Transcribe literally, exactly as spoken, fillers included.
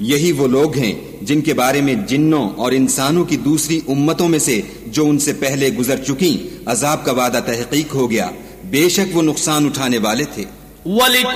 यही वो लोग हैं जिनके बारे में जिन्नों और इंसानों की दूसरी उम्मतों में से जो उनसे पहले गुजर चुकी अजाब का वादा तहकीक हो गया। बेशक वो नुकसान उठाने वाले थे।